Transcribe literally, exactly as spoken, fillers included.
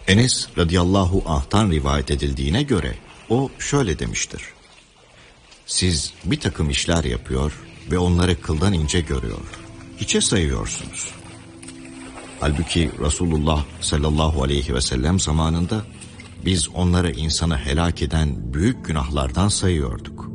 Enes radıyallahu anh'tan rivayet edildiğine göre o şöyle demiştir: siz bir takım işler yapıyor ve onları kıldan ince görüyor, hiçe sayıyorsunuz. Halbuki Resulullah sallallahu aleyhi ve sellem zamanında biz onları insanı helak eden büyük günahlardan sayıyorduk.